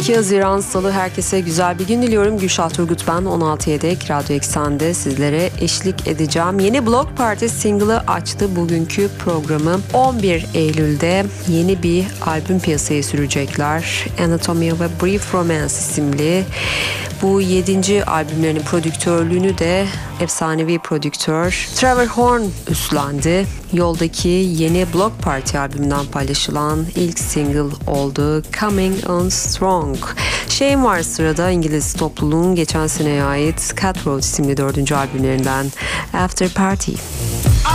12 Haziran Salı, herkese güzel bir gün diliyorum. Gülşah Turgut ben, 16'ya dek Radyo Eksen'de sizlere eşlik edeceğim. Yeni Block Party single'ı açtı bugünkü programı. 11 Eylül'de yeni bir albüm piyasaya sürecekler. Anatomia ve Brief Romance isimli. Bu 7. albümlerinin prodüktörlüğünü de efsanevi prodüktör Trevor Horn üstlendi. Yoldaki yeni Block Party albümünden paylaşılan ilk single oldu Coming On Strong. Shame var sırada, İngiliz topluluğun geçen seneye ait Cutthroat isimli 4. albümlerinden After Party.